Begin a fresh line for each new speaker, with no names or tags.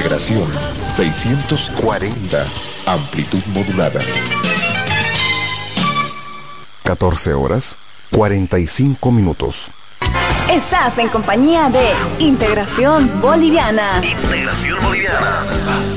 Integración 640, amplitud modulada. 14 horas 45 minutos.
Estás en compañía de Integración Boliviana.
Integración Boliviana.